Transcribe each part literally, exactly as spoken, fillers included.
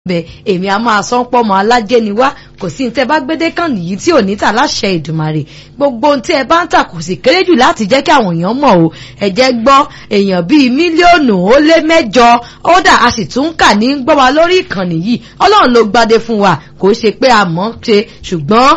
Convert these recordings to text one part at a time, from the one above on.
bẹ èmi a máa sọ pọ́ mọ́ alájẹ́ ni wá kò sí ní tẹ́ bá gbédé kàn nìyí tí ò ní tà láṣẹ Èdùmàrè gbogbo ohun tí ẹ bá ń tà kò sì kéré jù láti jẹ́ kí àwọn èèyàn mọ̀ o ẹ jẹ́ gbọ́ èèyàn bíi mílíọ̀nù ó lé mẹ́jọ ó dà a sì tún kà ní gbọ́ wa lórí ìkànnì yìí Ọlọ́run ló gbadé fún wa kò ṣe pé a mọ̀ ṣe ṣùgbọ́n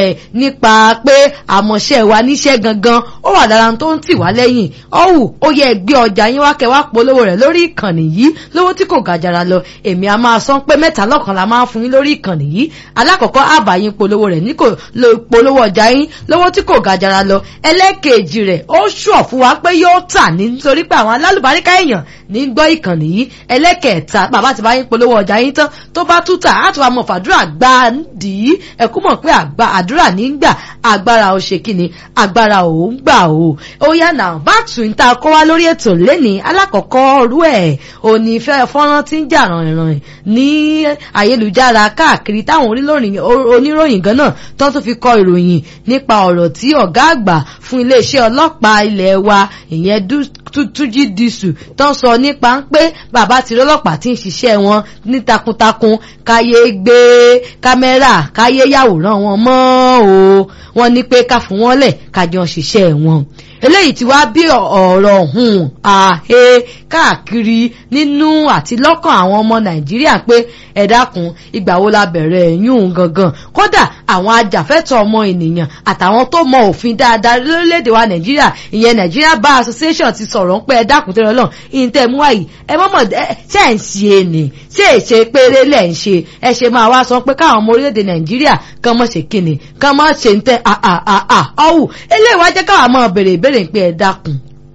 nípa pé àmọ̀ṣẹ́ wa níṣẹ́ gangan ó wà lára tó ń tì wá lẹ́yìn ọ̀hún ó yẹ gbé ọjà yín wá kẹ́ wá polówó rẹ̀ lórí ìkànnì yìí lówó tí kò gàjàrà lọ èmi a máa sọ pé mẹ́ta lọ́kàn la máa ń fún yín lórí ìkànnì yìí alákọ̀ọ́kọ́ àbá yín polówó rẹ̀ ní kò lo polówó ọjà yín lówó tí kò gàjàrà lọ ẹlẹ́ẹ̀kejì rẹ̀ ó ṣùọ̀ fún wa pé yóò tà nítorí pé àwọn alálùbáríkà èèyàn ní gbọ́ ìkànnì yìí ẹlẹ́ẹ̀kẹta bàbá ti bá yín polówó ọjà yín tán tó bá tún tà á tún wá mọ̀ fàdúrà gbá dì í ẹ̀kú mọ̀ pé àgbà àdúrà ní gbà agbára ò ṣe kíni agbára ò ń gbà o ó yá náà bá tún ń ta kó wá lórí ètò lẹ́ni alákọ̀ọ́kọ́ rú ẹ̀ òní fẹ́ fọ́nrán tí ń jà ràn-ìràn ní ayélujára káàkiri táwọn oníròyìn gan náà tó tún fi kọ ìròyìn nípa ọ̀rọ̀ tí ọ̀gá àgbà fún iléeṣẹ́ ọlọ́pàá ilẹ̀ wa ìyẹn Túnjí Dìsù tó sọ nípa pé bàbá ti rọ́lọ́pàá tí ń ṣiṣẹ́ wọn ní takuntakun káyé gbé kámẹ́rà káyé yàwòrán wọn mọ́ o wọ́n ní pé ká fún wọn lẹ̀ kájọ ṣiṣẹ́ wọn eléyìí ti wá bí ọ̀rọ̀ ọ̀hún àhe káàkiri nínú àti lọ́kàn àwọn ọmọ Nàìjíríà pé ẹ dákun ìgbà wo la bẹ̀rẹ̀ yún gangan kódà àwọn ajàfẹ́tọ̀ ọmọ ènìyàn àtàwọn tó mọ òfin dáadáa lórílẹ̀‐èdè wa Nàìjíríà ìyẹn Nigeria Bar Association ti sọ̀rọ̀ ń pẹ́ ẹ dákun tẹ́lẹ̀ lọ́n ìyẹntẹ́ mú àyè ẹ mọ́mọ́ ṣe ń ṣe ni ṣe é ṣe péré lẹ̀ ń ṣe ẹ ṣe máa wá sọ pé káwọn ọmọ orílẹ̀‐èdè Nàìjíríà kàn mọ́ ṣe kíni kàn mọ́ ṣe ń tẹ́ àà ọ̀hún eléyìí wá jẹ́ káwọn máa bèrè ìbéèrè pé ẹ dákun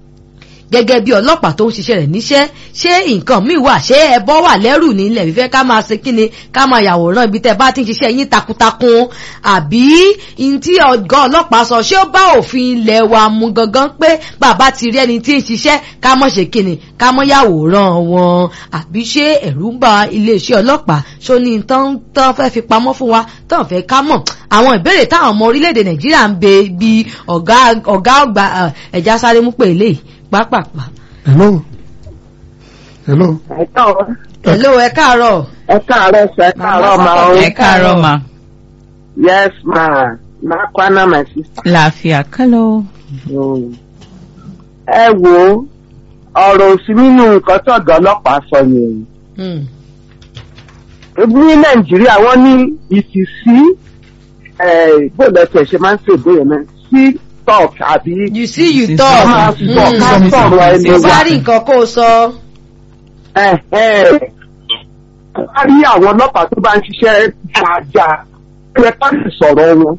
gẹ́gẹ́ bí ọlọ́pàá tó ń ṣiṣẹ́ rẹ̀ níṣẹ́ ṣé nǹkan míì wà ṣé ẹbọ wà lẹ́rù nílẹ̀ fífẹ́ ká máa ṣe kíni ká máa yàwòrán ibi tẹ́ bá ti ń ṣiṣẹ́ yín takuntakun àbí n tí ọ̀gá ọlọ́pàá sọ ṣé ó bá òfin ilẹ̀ wa mu gangan pé bàbá ti rí ẹni tí ń ṣiṣẹ́ ká mọ̀ ṣe kíni ká mọ̀ yàwòrán wọn àbí ṣé ẹ̀rù ń ba iléeṣẹ́ ọlọ́pàá ṣó ní tán tán fẹ́ fi pamọ́ fún wa tán fẹ́ ká mọ̀ àwọn ìbéèrè táwọn ọmọ orílẹ̀-èdè Nàìjíríà ń bẹ bí ọ̀gá ọ̀gá ọgbà ẹ̀já sáré mú pé eléyìí pápápá. hello hello. hello ẹ káàárọ̀. ẹ káàárọ̀ sẹ ẹ káàárọ̀ ma o. ẹ káàárọ̀ ma. yes ma ma kwana my sister. láàfíà kálọ. ẹ wo ọ̀rọ̀ òsì nínú nǹkan tó ọ̀gá ọlọ́pàá sọ yẹn. ní Nàìjíríà wọ́n ní ìsìsí bóòlù ẹsẹ̀ ṣe máa ń ṣègbè yẹn náà sí talk àbí. you see you talk. máa sọ ká sọ̀rọ̀ ẹni wa. sáré nǹkan kó o sọ. ẹ ẹ wá rí àwọn ọlọ́pàá tó bá ń ṣiṣẹ́ dáadáa ó yẹ ká lè sọ̀rọ̀ wọn.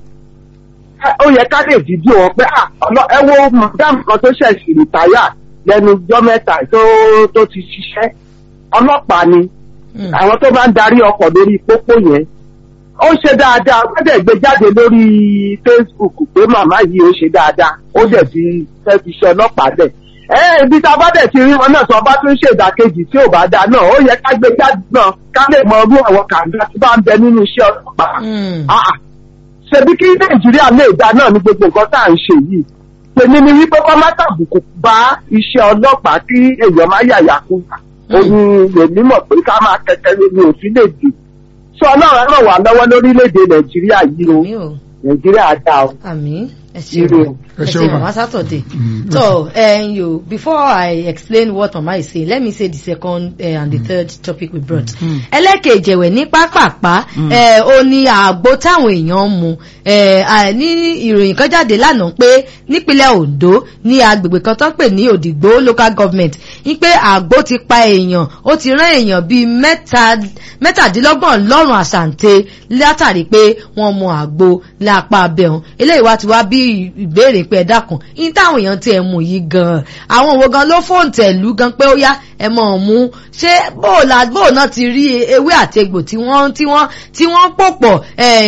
ó yẹ ká lè dídí wọn pé ẹ wo madam kan tó ṣẹ̀ṣì rìtáyà lẹ́nu ọjọ́ mẹ́ta tó tó ti ṣiṣẹ́ ọlọ́pàá ni àwọn tó bá ń darí ọkọ̀ lórí pópó yẹn ó ṣe dáadáa ó dẹ̀ gbé jáde lórí Facebook pé màmá yìí ó ṣe dáadáa ó dẹ̀ ti fẹ́ fi ṣe ọlọ́pàá dẹ̀ ẹ ibi tá a bá dẹ̀ ti rí wọn náà tó bá tún ṣe ìdàkejì tí ò bá dáa náà ó yẹ ká gbé jáde náà ká lè mọ irú àwọn kàńdá tí bá ń bẹ nínú iṣẹ́ ọlọ́pàá ṣebí kí Nàìjíríà lè dá náà ní gbogbo nǹkan tá à ń ṣe yìí tèmi ni wípé kọ́ má tàbùkù bá iṣẹ́ ọlọ́pàá kí èèyàn má yàyà kú òun lèmi mọ̀ pé ká máa kẹ̀kẹ́ ní òfin lè dì sọ ọlọ́run ràn wá lọ́wọ́ lórílẹ̀‐èdè Nàìjíríà yìí o Nàìjíríà dá o. àmín ẹ ṣeun ẹ ṣeun mama Saturday. so um, you before I explain what mama is saying let me say the second uh, and the mm. third topic we brought. ẹlẹ́kejì ẹ̀wẹ̀ ní pápápá ó ní àgbo táwọn èèyàn mu ní ìròyìn kan jáde lánàá pé nípínlẹ̀ Ondo ní agbègbè kan tó ń pè ní Òdìgbò local government ní pé àgbo ti pa èèyàn ó ti rán èèyàn bíi mẹ́tàdínlọ́gbọ̀n lọ́rùn àṣàǹtẹ̀ látàrí pé wọ́n mu àgbo lápá abẹ́hùn eléyìí wá ti wá bí ìbéèrè pé ẹ dákun yín táwọn èèyàn ti ẹ̀ mú yìí gan-an àwọn òwò gan ló fóòntẹ̀ lù gan pé ó yá ẹ mọ̀ ọ́n mú ṣé bóòlà bóòlà ti rí ewé àtegbò tí wọ́n tí wọ́n tí wọ́n pò pọ̀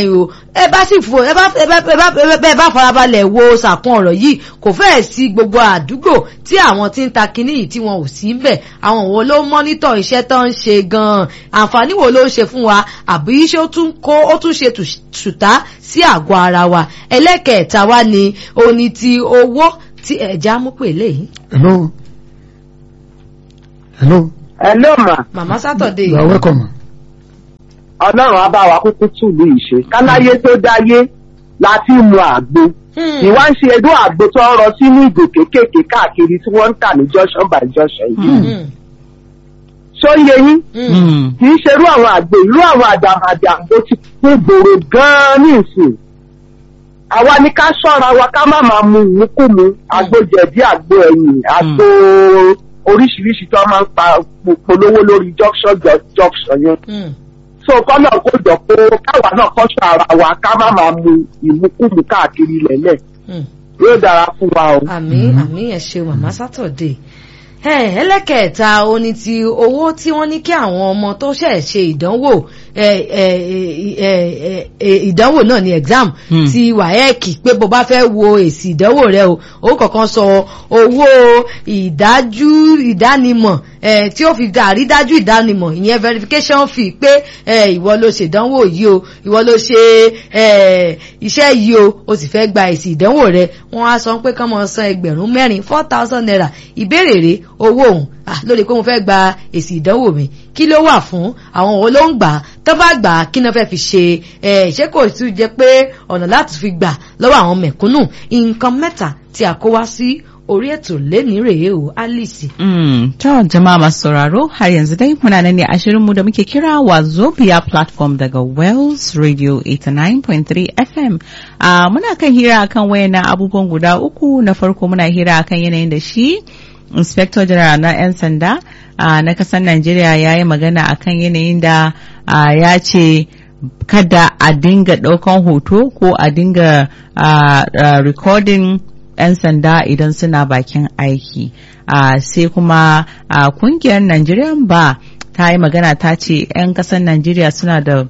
ẹ bá sì fò ẹ bá ẹ bá ẹ bá ẹ bá farabalẹ̀ wo sàkún ọ̀rọ̀ yìí kò fẹ́ẹ̀ sí gbogbo àdúgbò tí àwọn tí ń ta kinní yìí tí wọn ò sí ń bẹ̀ àwọn wo ló mọ́nítọ̀ iṣẹ́ tó ń ṣe gan-an àǹfààní wo ló ń ṣe fún wa àbí iṣẹ́ ó tún kó ó tún ṣe ṣùtá sí àgọ́ ara wa ẹlẹ́kẹ̀ẹ́ta wa ni òní ti owó tí ẹ̀já mú pè léyìí. hello hello. hello ma. mama Saturday. you are welcome. ọlọ́run á bá wa kúkú tùlú ìṣe káláyé tó dáyé láti mu àgbo ìwá ń ṣe ẹdún àgbo tó ń rọ sínú ìgò kéékèèké káàkiri tí wọ́n ń tà ní junction by junction yìí ṣó yẹ yín kì í ṣerú àwọn àgbo ìlú àwọn àdàmàdì àgbo ti kú gbòòrò gan-an ní ìsìn àwa ni ká ṣọ́ra wa ká má máa mu ìmúkùmù àgbo jẹ̀dí àgbo ẹ̀yìn àgbo oríṣiríṣi tó máa ń pa polówó lórí junction junction yẹn so kọ́nà kó jọ pé káwa náà kọ́ṣọ́ ara wa ká má máa mu ìmúkùmù káàkiri lẹ́lẹ̀ yóò dára fún wa o. àmín àmín ẹ ṣé màmá Saturday. ẹlẹ́kẹ̀ẹ́ta ó ní ti owó tí wọ́n ní kí àwọn ọmọ tó ṣẹ̀ ṣe ìdánwò ìdánwò náà ní exam ti wáyẹ́ẹ̀kì pé bó bá fẹ́ wo èsì ìdánwò rẹ o ó kọ̀ọ̀kan sọ owó ìdájú ìdánimọ̀ tí ó fi àrídájú ìdánimọ̀ ìyẹn verification fee pé ìwọ ló ṣe ìdánwò yìí o ìwọ ló ṣe iṣẹ́ yìí o o sì fẹ́ gba èsì ìdánwò rẹ wọ́n á sọ pé kán mọ̀ san ẹgbẹ̀rún mẹ́rin four thousand naira ìbéèrè rẹ̀ owó òun lórí pé mo fẹ́ gba èsì ìdánwò mi kí ló wà fún àwọn òun ló ń gbà tó bá gbà kí náà fẹ́ fi ṣe ṣé kò tún jẹ́ pé ọ̀nà láti fi gbà lọ́wọ́ àwọn mẹ̀kúnnù nǹkan mẹ́ta tí a kó wá sí orí ètò lẹ́ni rèé o Alice. To jama'a masu sauraro har yanzu dai muna nan ne a shirinmu da muke kira Wazobia platform daga Wells Radio eighty-nine point three F M. Uh, muna kan hira akan wayannan abubuwan guda uku. Na farko muna hira akan yanayin da shi Inspector General na 'yan sanda uh, na kasar Najeriya ya yi magana akan yanayin da uh, ya ce kada a dinga ɗaukan hoto ko a dinga uh, uh, recording 'yan sanda idan suna bakin aiki. Uh, sai kuma uh, kungiyar Nigerian Bar ta yi magana ta ce 'yan kasar Najeriya suna da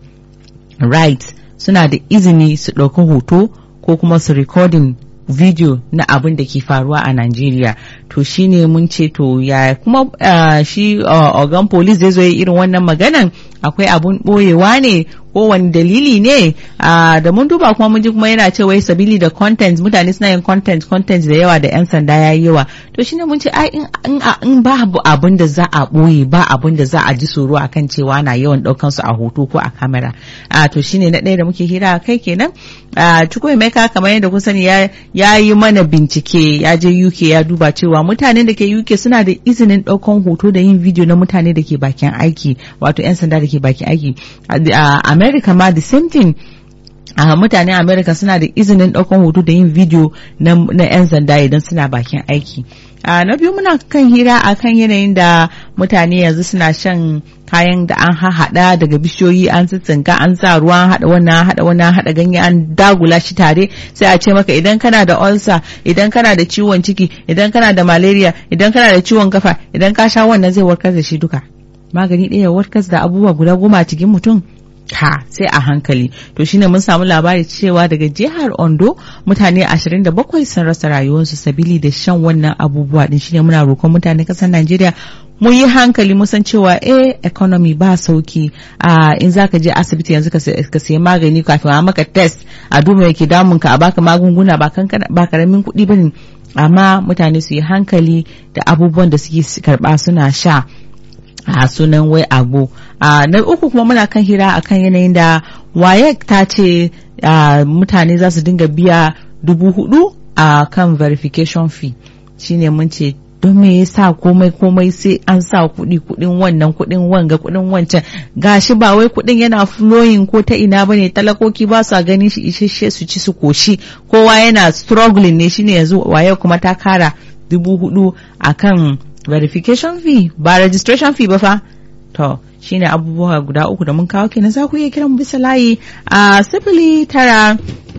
right, suna da izini su ɗauki hoto ko kuma su recording video na abin da ke faruwa a Najeriya. To shine mun ce to ya kuma uh, shi uh, organ police zai zo yi irin wannan maganan akwai abun boyewa ne ko wani dalili ne uh, da mun duba kuma mun ji kuma yana ce wai sabili da content mutane suna yin content content da yawa da yan sanda yayi yawa. To shine mun ce ai in in, in ba abun da za a boye ba abun da za a ji tsoro akan cewa na yawan daukan su a hoto ko a kamera. Uh, to shine na ɗaya da muke hira kai kenan. Uh, Chukwu Emeka kamar yadda kun sani ya ya yi mana bincike ya je U K ya duba cewa mutanen da ke U K suna da izinin ɗaukan hoto da yin video na mutane da ke bakin aiki wato 'yan sanda da ke bakin aiki. A America ma the same thing. a mutanen America suna da izinin ɗaukan hoto da yin video na 'yan sanda idan suna bakin aiki. Uh, na biyu muna kan hira akan yanayin da mutane yanzu suna shan kayan da an haɗa daga bishiyoyi an tsitsinka an sa ruwa an haɗa wannan haɗa wannan haɗa ganye an dagula shi tare sai a ce maka idan kana da ulcer idan kana da ciwon ciki idan kana da malaria idan kana da ciwon kafa idan ka sha wannan zai warkar da shi duka. Magani ɗaya warkar da abubuwa guda goma a cikin mutum ha sai a hankali. To shine mun samu labari cewa daga jihar Ondo mutane ashirin da bakwai sun rasa rayuwarsu sabili da shan wannan abubuwa din. Shine muna roƙon mutane ƙasar Najeriya mu yi hankali mu san cewa eh economy ba sauki. a in zaka je asibiti yanzu ka sayi magani kafin a maka test a duba yake damun ka a baka magunguna ba kankana ba karamin kuɗi bane, amma mutane su yi hankali da abubuwan da suke karba suna sha a sunan wai agbo. Uh, na uku kuma muna kan hira akan yanayin da WAEC ta ce uh, mutane za su dinga biya dubu hudu a uh, kan verification fee. Shine mun ce don me yasa komai komai sai an sa kuɗi kuɗin wannan kuɗin wanga kuɗin wancan gashi ba wai kuɗin yana flowing ko ta ina bane, talakoki ba su ganin shi isasshe su ci su koshi, kowa yana struggling ne. Shine yanzu WAEC kuma ta kara dubu hudu akan verification fee ba registration fee ba fa. To shine abubuwa guda uku da mun kawo kenan. Za ku iya kiran bisa layi a sifili tara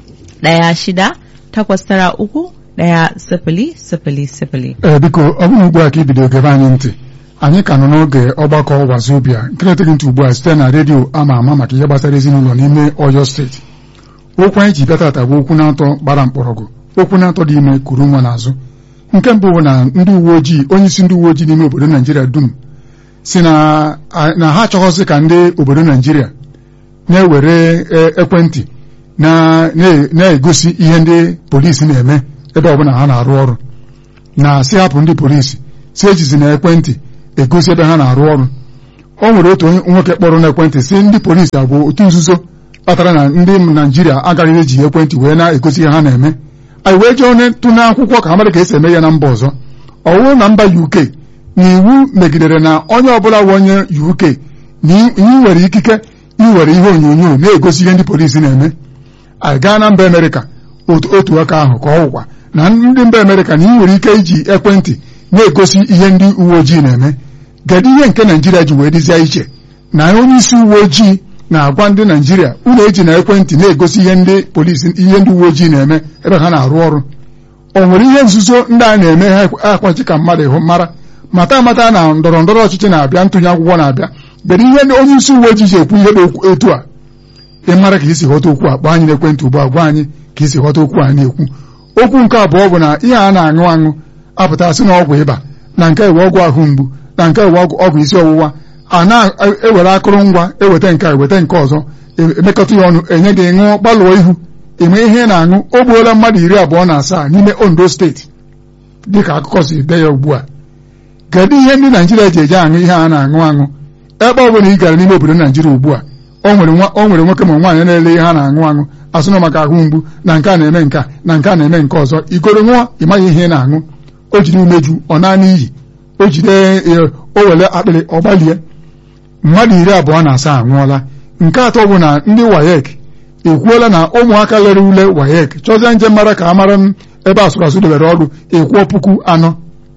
ɗaya shida takwas tara uku ɗaya sifili sifili sifili. Eh, biko ọ bụrụ ugbu a ka ibido gebe anyị ntị, anyị ka nọ n'oge ọgbakọ Wazobia nke na-eteghị ntị ugbu a site na redio ama ama maka ihe gbasara ezinụlọ n'ime Oyo steeti. Okwu anyị ji bịa tata bụ okwu na-atọ gbara mkpọrọgwụ, okwu na-atọ dị ime kuru nwa n'azụ. Nke mbụ bụ na ndị uwe ojii, onye isi ndị uwe ojii n'ime obodo Naijiria dum si na na ha achọghọzi ka ndị obodo Naijiria na-ewere ekwentị na-egosi ihe ndị polisi na-eme ebe ọbụla ha na-arụ ọrụ, na si hapụ ndị polisi si ejizi na ekwentị egosi ebe ha na-arụ ọrụ. o nwere otu nwoke kpọrọ n'ekwentị si ndị polisi abụ otu nzuzo kpatara na ndị Naijiria agaghị eji ekwentị wee na-egosi ihe ha na-eme anyị wee jee onye tụ n'akwụkwọ ka amara ka esi eme ya na mba ọzọ ọ bụrụ na mba U K na iwu megidere na onye ọbụla bụ onye U K na ị nwere ikike iwere ihe onyonyo na-egosi ihe ndị polisi na-eme anyị gaa na mba Amerịka otu aka ahụ ka ọ wụkwa na ndị mba Amerịka na ị nwere ike iji ekwentị na-egosi ihe ndị uwe ojii na-eme kedu ihe nke Naijiria ji wee dịzie iche na onye isi uwe ojii na-agwa ndị Naijiria unu eji na ekwentị na-egosi ihe ndị polisi ihe ndị uwe ojii na-eme ebe ha na-arụ ọrụ o nwere ihe nzuzo ndị a na-eme ha akwachi ka mmadụ ịhụ mara mata amata na ndọrọ ndọrọ ọchịchị na-abịa ntụnye akwụkwọ na-abịa kedu ihe onye isi uwe ojii ji ekwu ihe dị etu a ịmara ka isi ghọta okwu a kpọọ anyị n'ekwentị ugbu a gwa anyị ka isi ghọta okwu a na-ekwu okwu nke abụọ bụ na ihe a na-aṅụ aṅụ apụta sị na ọgwụ ịba na nke ewe ọgwụ ahụ mgbu na nke ewe ọgwụ isi ọwụwa a na-ewere akụrụngwa eweta nke a eweta nke ọzọ emekọta ya ọnụ enye gị ṅụọ gbalụọ ihu eme ihe na-aṅụ o gbuola mmadụ iri abụọ na asaa n'ime Ondo steeti dịka akụkọ si dee ya ugbu a kedu ihe ndị Naijiria ji eji aṅụ ihe a na-aṅụ aṅụ ebe ọ bụla ị gara n'ime obodo Naijiria ugbu a o nwere nwoke ma nwaanyị na-ele ihe a na-aṅụ aṅụ asụ na maka ahụ mgbu na nke a na-eme nke a na nke a na-eme nke ọzọ igoro ṅụọ ịmaghị ihe ị na-aṅụ o jiri umeju ọ naanị iyi o jide o were akpịrị ọ gbalie mmadụ iri abụọ na asaa anwụọla nke atọ bụ na ndị WAEC ekwuola na ụmụaka lere ule WAEC chọzie nje mara ka a mara ebe asụrụ asụ debere ọrụ ekwuo puku anọ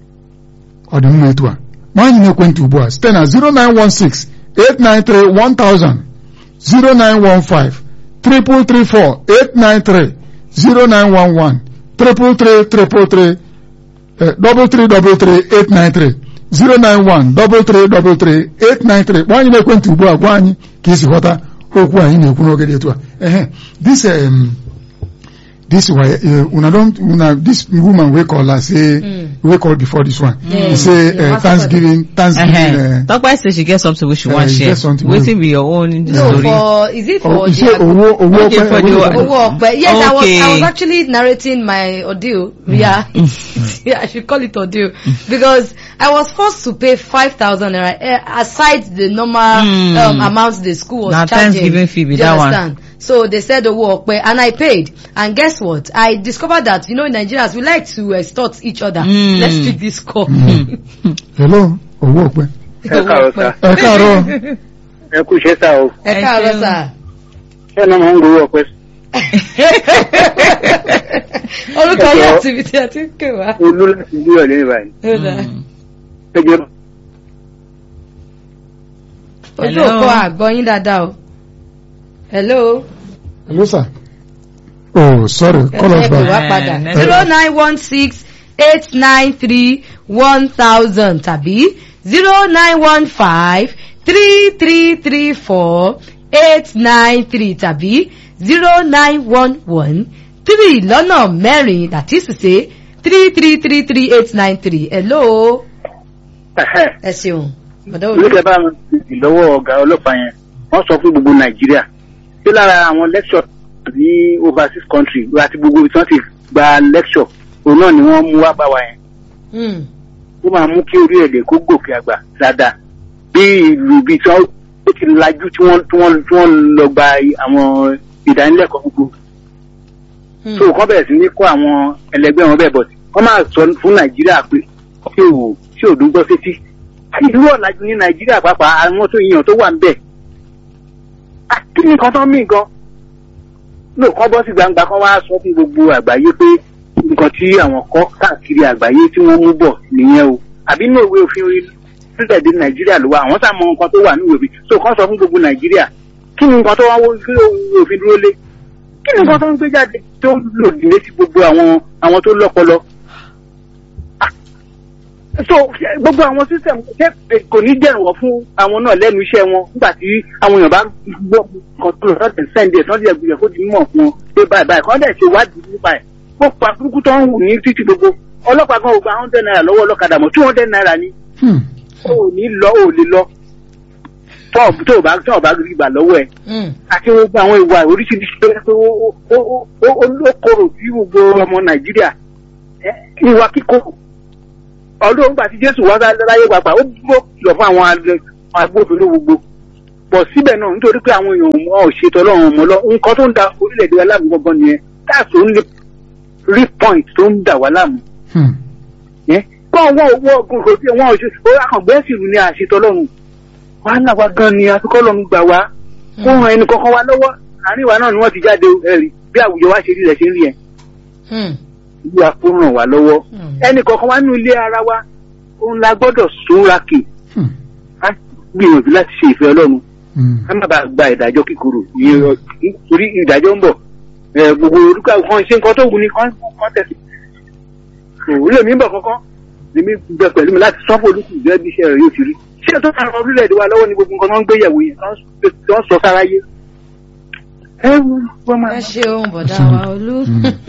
ọ dị mma etu a ma anyị na-ekwentị ugbu a site na zero nine one six eight nine three one thousand zero nine one five triple three four eight nine three zero nine one one triple three triple three double three double three eight nine three zero nine one double three double three eight nine three kpọọ anyị n'ekwentị ugbu a gwa anyị ka isi ghọta okwu anyị na-ekwu n'oge dị etu a ehe this um, this uh, una don't una this woman wey call her say mm. wey call before this one mm. he say uh, Thanksgiving Thanksgiving uh, uh, Tokpa say she get something which she uh, want share wetin be your own no, story for is it for oh, the owo owo okay, for the owo but yes okay. I was I was actually narrating my ordeal mm. yeah yeah I should call it ordeal because I was forced to pay five thousand naira aside the normal mm. um, amount the school was now charging. Thanksgiving fee be that one. So they said the work, and I paid. And guess what? I discovered that, you know, in Nigerians, we like to extort each other. Mm. Let's pick this call. Mm. Hello? Owo Okpe. Ẹ káàárọ̀ sà. Ẹ káàárọ̀. Ẹ kú iṣẹ́ sà o. Ẹ káàárọ̀ sà. Ṣé náà máa ń gbowó ọpẹ́? Orúkọ yẹn activity àti kẹwàá. Olú láti ìlú ọ̀lẹ́ ní báyìí. Ẹjọ́. Ojú òpó àgbọ̀yìn dáadáa o. Hello. Hello, sir. Oh, sorry. Call us back. zero nine one six eight nine three one thousand tàbí zero nine one five three three three four eight nine three tàbí zero nine one one three lọ́nà mẹ́rin that is to say three three three three eight nine three. Hello. Ẹ ṣeun. Olùkẹ́ bá mi lọ́wọ́ ọ̀gá ọlọ́pàá yẹn wọ́n sọ fún gbogbo Nàìjíríà. Ṣé lára àwọn lecture ní overseas country àti gbogbo tí wọ́n ti gba lecture òun náà ni wọ́n mú wá bá wa yẹn. Ó máa mú kí orílẹ̀-èdè kó gòkè àgbà dáadáa. Bí ìlú bíi tí wọ́n ti lajú tí wọ́n tí wọ́n tí wọ́n lọ gba àwọn ìdánilẹ́kọ̀ọ́ gbogbo. So kọ́ bẹ̀rẹ̀ sí ní kó àwọn ẹlẹgbẹ́ wọn bẹ́ẹ̀ bọ̀ sí. Wọ́n máa sọ fún Nàìjíríà pé ṣé ò ṣé ò dúgbọ́ sétí. Ìlú ọ̀làjú ní Nàìjíríà pàápàá àwọn tó yíyan tó wà ń bẹ̀. Kí ni nǹkan tó ń mí gan? Ló kọ́ bọ́ sí gbangba kan wá sọ fún gbogbo àgbáyé pé nǹkan tí àwọn kọ́ káàkiri àgbáyé tí wọ́n mú bọ̀ nìyẹn o. Àbí inú òwe òfin orílẹ̀-èdè Nàìjíríà ló wà. Àwọn sá mọ nǹkan tó wà nínú òfin. So kọ́ sọ fún gbogbo Nàìjíríà. Kí ni nǹkan tó wá kí òfin dúró lé? Kí ni nǹkan tó ń gbé jáde tó lòdì létí gbogbo àwọn àwọn tó lọ́pọlọ? So gbogbo àwọn system kò ní dẹ̀rọ̀ fún àwọn náà lẹ́nu iṣẹ́ wọn nígbà tí àwọn èèyàn bá gbọ́ kan tó lọ sọ́dẹ̀ sẹ́ndẹ̀ sọ́dẹ̀ ẹ̀gbìyàn kó ti mọ̀ fún wọn pé báyìí báyìí kan dẹ̀ ṣe wádìí nípa ẹ̀ kó pa burúkú tó ń hù ní títí gbogbo ọlọ́pàá gan ogba hundred naira lọ́wọ́ ọlọ́kadà mọ̀ two hundred naira ni ó ní lọ ó lè lọ tó bá tó bá rí gbà lọ́wọ́ ẹ̀ àti gbogbo àwọn ìwà oríṣiríṣi tó yẹ pé ó lókorò sí gbogbo ọmọ Nàìjíríà ìwà kíkó ọdún ògbà tí Jésù wá láyé gbàgbà ó dúró lọ fún àwọn agbófinró gbogbo bọ̀ síbẹ̀ náà nítorí pé àwọn èèyàn wọn ò ṣètò ọlọ́run ọmọ lọ nǹkan tó ń da orílẹ̀-èdè wa láàmú gbọ́ngàn nìyẹn that's only three point tó ń dà wá láàmú. wọ́n wọ́n wọ́n kò tí wọ́n ò ṣe àkàngbẹ́ sì rú ní àṣetò ọlọ́run wàhálà wa gan ni àfikọ́ ọlọ́run gbà wá kó ran ẹnì kankan wa lọ́wọ́ àárín wa náà ni wọ́n ti jáde ẹ̀rí bí àwùjọ wa ṣe rí rẹ̀ ṣe ń rí ẹ̀. ìlú àpò ràn wá lọ́wọ́ ẹnì kankan wa nínú ilé ara wa òun la gbọ́dọ̀ súnrakì á gbìyànjú láti ṣe ìfẹ́ ọlọ́run ká má bàa gba ìdájọ́ kíkorò torí ìdájọ́ ń bọ̀ gbogbo orúkọ kan ṣe nǹkan tó wù ní kọ́ńtẹ̀sì òun lèmi ń bọ̀ kankan lèmi bẹ pẹ̀lú mi láti sọ́fọ̀ olùkù gẹ́gẹ́ bí iṣẹ́ rẹ̀ yóò ti rí ṣé tó ta orílẹ̀-èdè wa lọ́wọ́ ní gbogbo nǹkan tó ń gbé yẹ̀wò yẹn tó ń sọ sáráyé. ẹ ṣeun bọ̀dá wa Olú.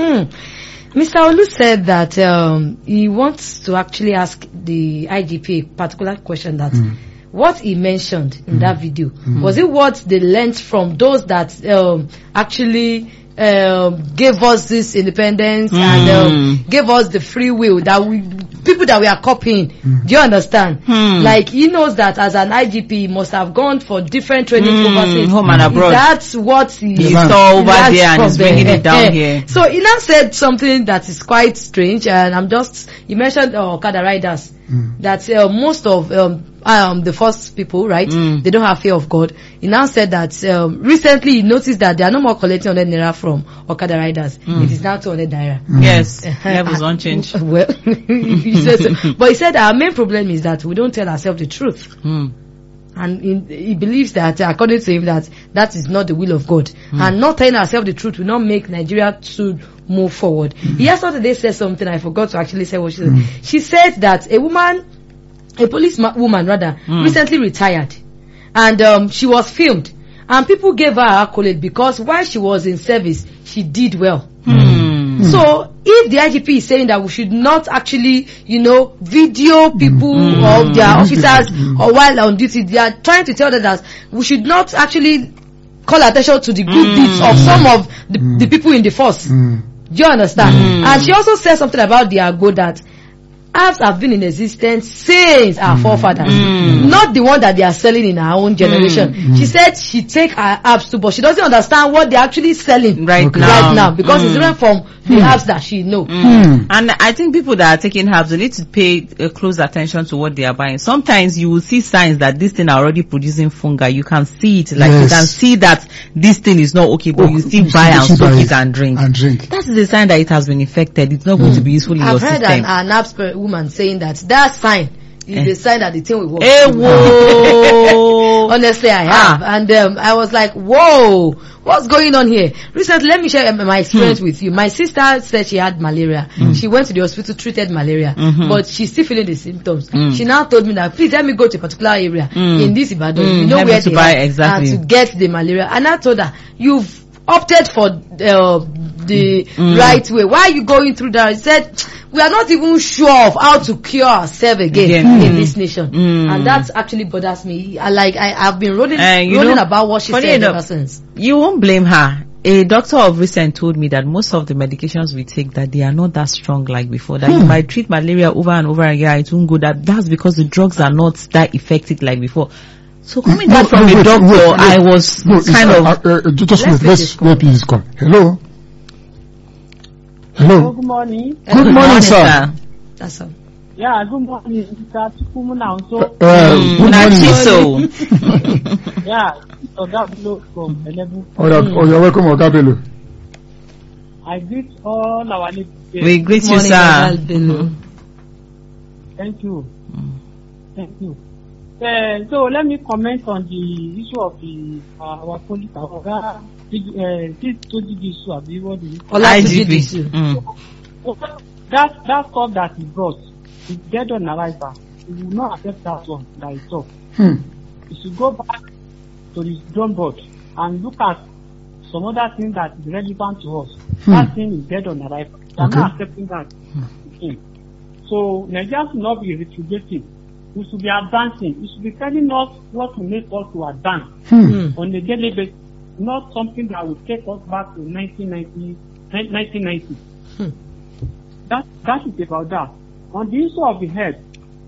Mister Olu said that um, he wants to actually ask the I G P a particular question that mm. what he mentioned in mm. that video, mm. was it what they learned from those that um, actually um, gave us this independence mm. and um, gave us the free will that we, people that we are copying, mm. do you understand? Mm. Like he knows that as an I G P he must have gone for different training mm. overseas. Home and abroad. That's what he, he saw over there and is bringing it down here. So he now said something that is quite strange, and I'm just, he mentioned uh, Okada riders, mm. that uh, most of um, um, the first people, right, mm. they don't have fear of God. He now said that um, recently he noticed that they are no more collecting one hundred naira from Okada riders. Mm. It is now two hundred naira. Mm. Yes, levels won't change. Well, he said so. But he said our main problem is that we don't tell ourselves the truth. Mm. And in, he believes that, uh, according to him, that that is not the will of God. Mm. And not telling ourselves the truth will not make Nigeria to move forward. Mm. Yesterday said something, I forgot to actually say what she said. Mm. She said that a woman, a police woman rather, mm. recently retired. And um, she was filmed. And people gave her accolade because while she was in service, she did well. Mm. So if the I G P is saying that we should not actually, you know, video people mm. or their officers mm. or while on duty, they are trying to tell them that we should not actually call attention to the good mm. deeds of some of the, mm. the people in the force. Mm. Do you understand? Mm. And she also said something about the Agbo that apps have been in existence since our mm. forefathers, mm. not the one that they are selling in our own generation. Mm. She said she take her apps too, but she doesn't understand what they're actually selling right okay. now, right now because mm. it's different from the mm. apps that she know. Mm. And I think people that are taking apps, they need to pay uh, close attention to what they are buying. Sometimes you will see signs that this thing are already producing fungi. You can see it, like yes. you can see that this thing is not okay, but oh, you still buy and soak it and drink. and drink. That is a sign that it has been infected. It's not mm. going to be useful in I've your heard system. An, an apps woman saying that that sign is eh. the sign that the thing will work. Hey, whoa. Honestly, I have. Ah. And um, I was like, whoa, what's going on here? Recently, let me share um, my experience hmm. with you. My sister said she had malaria. Mm. She went to the hospital, treated malaria, mm-hmm. but she's still feeling the symptoms. Mm. She now told me that, please let me go to a particular area mm. in this Ibadan. Mm. You know Have where to they buy are exactly. and to get the malaria. And I told her, you've opted for uh, the mm. right way. Why are you going through that? I said, we are not even sure of how to cure ourselves again Again. in Mm. this nation. Mm. And that actually bothers me. I like, I, I've been rolling, Uh, you rolling know, about what she funny said enough, ever since. You won't blame her. A doctor of recent told me that most of the medications we take, that they are not that strong like before. That hmm. you might treat malaria over and over again, it won't go. That that's because the drugs are not that effective like before. So coming No, down from no, the wait, doctor, wait, wait. I was No, kind uh, of. uh, uh, just Let's wait. Let's wait. Please call. Hello. Hello. Good morning. Good morning, sir. That's all. Yeah, good morning. Mister Chukwumuna Uh, also. uh, good morning. Nachiso. Yeah, Ogabelo from Elebu. Oh, you're, oh, you're welcome, Ogabelo. I greet all our listeners. We greet you, Morning, sir. Madam Bello. Thank you. Thank you. Uh, so let me comment on the issue of the uh, our police. Our uh, this two issue of the what is I G P. Olatunji Mm. that that stuff that he brought is dead on arrival. We will not accept that one that he talk. Hmm. We should go back to the drum board and look at some other things that is relevant to us. Hmm. That thing is dead on arrival. We are Okay. not accepting that. Hmm. So Nigeria should not be retrogressing. We should be advancing. We should be telling us what will make us to advance Hmm. on a daily basis, not something that will take us back to nineteen ninety. nineteen ninety. Hmm. That that is about that. On the issue of the head,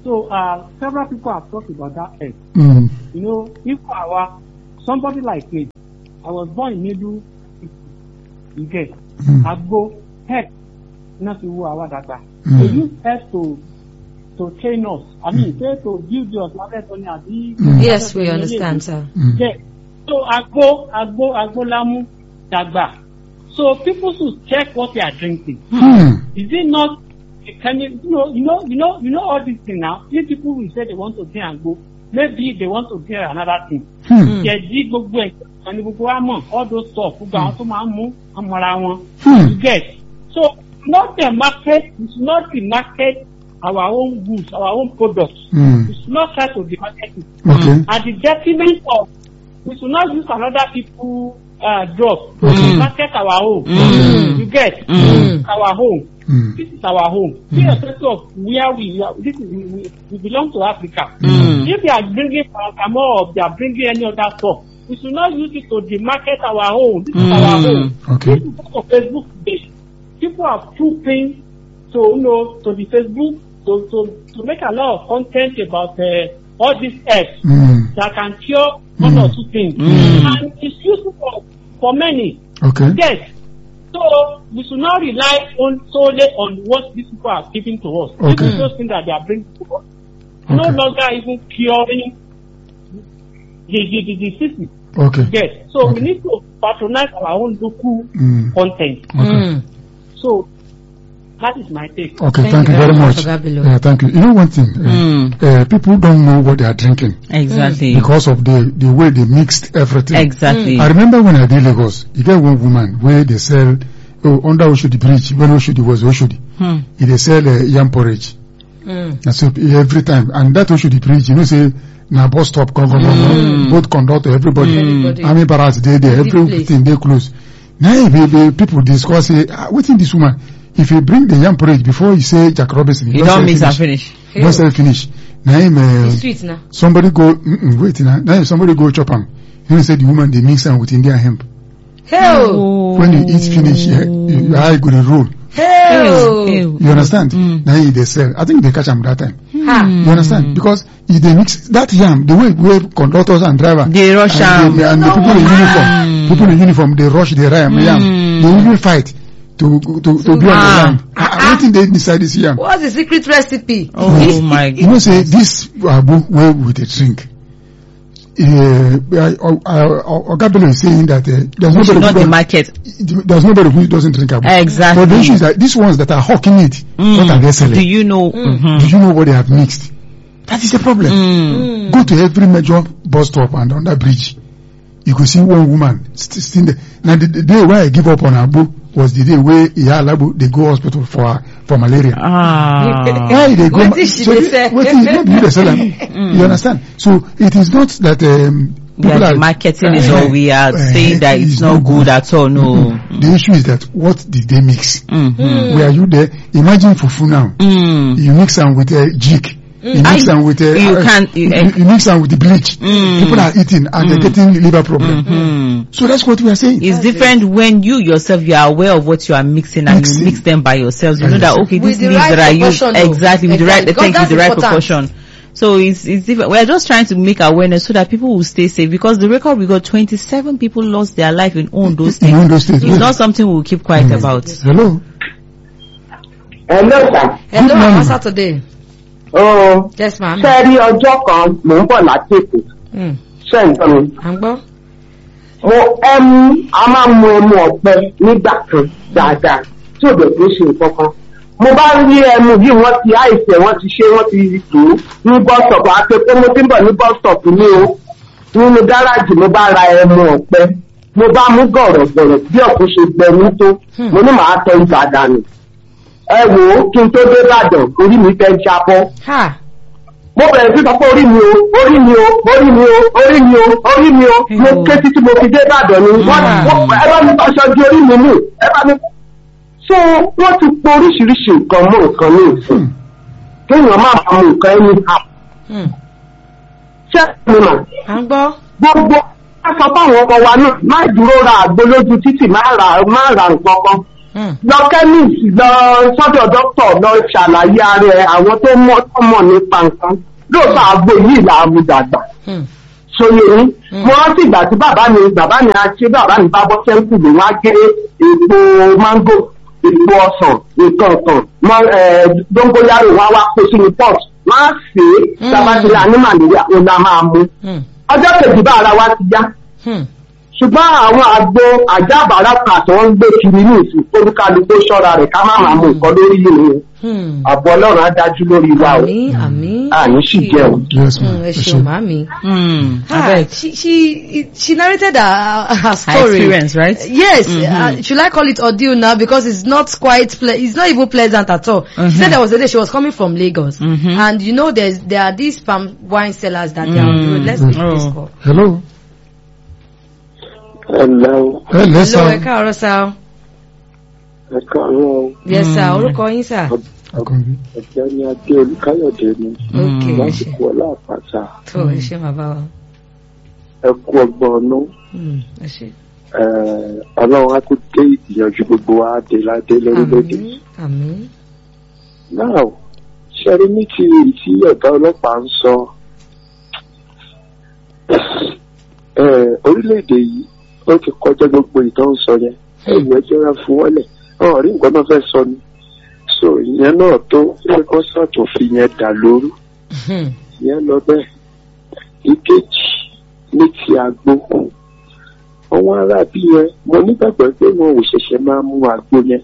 So uh, several people have talked about that egg. Mm. You know, if our somebody like me, I was born in middle, you get, Mm. I go head, not to who our data. Mm. They use head to to train us. I mean, say to build us, Mm. Yes, we understand, sir. Mm. yeah. So I go, I go, I go lamu dagba. So people should check what they are drinking. Mm. Is it not? Can you, you know, you know, you know, you know all these things now. If people will say they want to drink and go, maybe they want to drink another thing. Mm. Yeah, di gbogbo ẹ and gbogbo wa mọ all those stuff gbogbo àwọn tó máa ń mú amọ̀ra wọn. Hmm. You get. So not the market, we should not be market our own goods, our own products. Mm. We should not try to be marketing. Okay. At the detriment of, we should not use another people uh, drugs to Okay. market our own. Mm. You get. Mm. Our home. Mm. This is our home. Mm. Be respectful of where we are. This is we, we, we belong to Africa. Mm. If they are bringing paracetamol or they are bringing any other stuff, we should not use it to demarket our own. This is Mm. our home. Okay. This is for Facebook page. People are trooping to you know to the Facebook to to to make a lot of content about uh, all these herbs Mm. that can cure one Mm. or two things, Mm. and it's useful for for many. Okay. Yes. So we should not rely on solely on what these people are giving to us. Okay. Even those things that they are bringing to us, no Okay. longer even curing the the the disease. Okay. Yes. So Okay. we need to patronize our own local Mm. content. Okay. Mm. So that is my take. Okay, Thank thank, you you very very much, much. Ogabilo. Yeah, thank you. You know one thing, uh, Mm. uh, people don't know what they are drinking Exactly. because of the, the way they mixed everything. Exactly. I remember when I did Lagos, you get one woman where they sell, oh, under Oshodi Bridge, when Oshodi was Oshodi, Hmm. they sell uh, yam porridge. Mm. And so every time, and that Oshodi Bridge, you know, say, na bus stop, come, come, come, Mm. both conductor, everybody, Everybody. army barracks, they, they, Busy everything, they close. Now, the, the people discuss, say, ah, what's in this woman? If you bring the yam porridge before you say Jack Robinson, You don't don't sell mix and finish. finish. Hey, Don't sell finish. Now, him, uh, it's sweet now. somebody go, mm-mm, wait, now, now if somebody go chop am, you say the woman, they mix am with Indian hemp. Hey, When you eat finish, yeah, you, your eye go to roll. hey, Ew. You understand? Mm. Now they sell. I think they catch am that time. ha. You understand? Because if they mix that yam, the way where conductors and driver They rush and, am. the, and the No, people in ah. uniform, people in uniform, they rush the yam. yam. Mm. They even fight to to to be on the Ah. yam. I think they decide this yam. What's the secret recipe? Oh my You know, God. say this abu way with a drink. Uh, Ogabelo is saying that uh, there's We should nobody not who the don't- market. there's nobody who doesn't drink abu. Exactly. But the issue is that these ones that are hawking it, Mm. what are they selling? Do you know? Do Mhm. you know what they have mixed? That is the problem. Mm. Go to every major bus stop and on that bridge, you could see one woman st- still there. Now the, the day where I give up on Abu was the day where Iyalabu they go hospital for for malaria. Ah. Why they go? What did she so dey say? what is not you dey sell am? You understand? So it is not that um, We are people the marketing is all we are uh, saying that it's not good at all. No. The issue is that what did they mix? Mhm. Were you there? Imagine fufu now. Mm. You mix am with a jig. You mix I- am with a, you uh, can't- you- you, you mix am with the bleach. Mm. People are eating and they're getting liver problem. Mhm. So that's what we are saying. It's different when you yourself you are aware of what you are mixing and Mixing. you mix them by yourselves. You By know that yourself. okay, With these the leaves right that are used proportion, though. exactly with the right Exactly, thank you, because the right that's proportion. So it's it's different. We are just trying to make awareness so that people will stay safe because the record we got twenty-seven people lost their life in Ondo In State. Ondo State, It's yes. not something we'll keep quiet Mm. about. Hello. Hello, sir. Hello, Good Mama morning. Saturday. Oh, Yes, ma'am. ṣé rí ọjọ́ kan mò ń bọ̀ láti Èkó. Mm. Ṣé ń tọ́ mi? À ń gbọ́. Mo ẹmu a máa ń mu ẹmu ọ̀pẹ nígbà kan dáadáa tí ò bẹ̀ tó ṣe nǹkan kan. Mo bá rí ẹmu yìí wọ́n ti àìsẹ̀ wọ́n ti ṣe wọ́n ti tò ó ní bọ́sọ̀pù àti pé mo ti ń bọ̀ ní bọ́sọ̀pù ní o. Nínú gáràjì mo bá ra ẹmu ọ̀pẹ. Mo bá mú gọ̀rọ̀gọ̀rọ̀ bí ọ̀pẹ ṣe gbẹmú tó. Mo ní màá tọ ibà dànù. Ẹ wò ó kí n tó dé Ìbàdàn orí mi fẹ́ jábọ́. Ha. Mo bẹ̀rẹ̀ sí sọ pé orí mi o, orí mi o, orí mi o, orí mi o, orí mi o. Mo ké títí mo fi dé Ìbàdàn ni. Wọ́n wọ́n- ẹ bá mi aṣọ di orí mi mú. Ẹ bá mi. So wọ́n ti pọ̀ oríṣiríṣi nǹkan mọ́ nǹkan ní ìsìn. Kéèyàn máa mọ nǹkan ẹni hà. Mm. Ṣé mi mà? À ń gbọ́. Gbogbo aṣọ fáwọn ọmọ wa náà má dúró ra àgbo lójú títì má ra má ra nǹkan kan. lọ kẹ́míìsì lọ sọ́dọ̀ dókítà lọ ṣàlàyé ara ẹ̀ àwọn tó mọ̀ tó mọ̀ nípa nǹkan lóòótọ́ àgbo yìí là á mú dàgbà. sóye yín mo rántí ìgbà tí bàbá mi bàbá mi àti bàbá mi bá bọ́ sẹ́ńkù ló wá gé èpo máńgò èpo ọsàn nǹkan kan mọ dóngóyárò wá wá kó sínú pot wá sè é tabatila ní màlúwà ó la máa mú ọjọ́ kejì bá ara wa ti yá ṣùgbọ́n àwọn àgbo àjábàárà kan àti wọ́n ń gbé kiri ní ìsìn olúkálukú ṣọ́ra rẹ̀ ká má máa mú nǹkan lórí yìí àbọ̀ ọlọ́run á dájú lórí wa o àní sì jẹ́ o. ẹ ṣeun màmí. she she she narrated her, her story. Her experience, right? Yes. Mm-hmm. Uh, should I call it ordeal now because it's not quite ple- it's not even pleasant at all. Mm-hmm. She said there was a day she was coming from Lagos, mm-hmm. and you know there's there are these palm wine sellers that mm. they are on the road. Let's make oh. this call. Hello. Hello. Hello, sir. Hello, ẹ káàárọ̀ sir. Ẹ káàárọ̀. Yes, sir. Orúkọ yín, sir. Ọ̀gbẹ́ni Adé Olúkáyọ̀dé ni. Okay. Lásìkò ọlá àpáta. Tó ẹ ṣé bàbá wa. Ẹ kú ọgbọ́n ọ̀nà. Ẹ ṣé. Ọlọ́run á kó dé ìyànjú gbogbo wa dé ládé lórílẹ̀-èdè. Àmín. Now, ṣẹ́rí ní ti tí ọ̀gá ọlọ́pàá ń sọ. Orílẹ̀-èdè yìí ó ti kọjá gbogbo ìtàn sọ yẹn. Ẹ̀wọ̀ ẹjọ́ ra fún wọlé. Ọ̀ rí nǹkan náà fẹ́ sọ ni. So ìyẹn náà tó ṣe kó ṣàtòfin yẹn dà lóru. Ìyẹn lọ bẹ́ẹ̀. Ìkejì ní ti àgbo. Àwọn aráabí yẹn mo nígbàgbọ́ pé wọn ò ṣẹ̀ṣẹ̀ máa mú àgbo yẹn.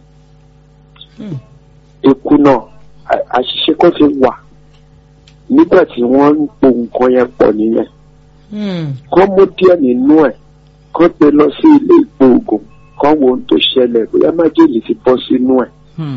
Ikú náà àṣìṣe kan ti wà nígbà tí wọ́n ń po nǹkan yẹn pọ̀ nìyẹn. Kọ́ mú díẹ̀ nínú ẹ̀ kọ́ gbé lọ sí ilé ìgbóògùn kọ́ wo ohun tó ṣẹlẹ̀ bóyá májèlé ti bọ́ sínú ẹ̀.